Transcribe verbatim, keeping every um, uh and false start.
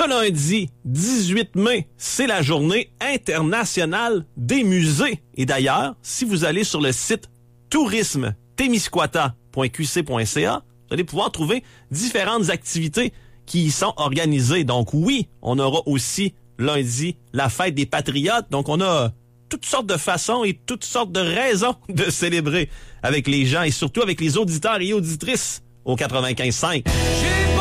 Ce lundi, dix-huit mai, c'est la journée internationale des musées. Et d'ailleurs, si vous allez sur le site tourisme témiscouata point q c point c a, vous allez pouvoir trouver différentes activités qui y sont organisées. Donc oui, on aura aussi lundi la fête des patriotes. Donc on a toutes sortes de façons et toutes sortes de raisons de célébrer avec les gens et surtout avec les auditeurs et auditrices au quatre-vingt-quinze cinq.